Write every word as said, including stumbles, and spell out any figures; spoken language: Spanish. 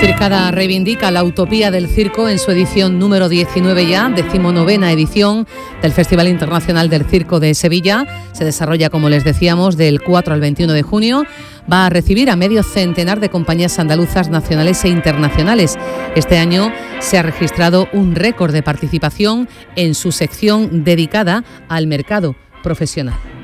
Circada reivindica la utopía del circo en su edición número diecinueve ya, decimonovena edición del Festival Internacional del Circo de Sevilla. Se desarrolla, como les decíamos, del cuatro al veintiuno de junio. Va a recibir a medio centenar de compañías andaluzas nacionales e internacionales. Este año se ha registrado un récord de participación en su sección dedicada al mercado profesional.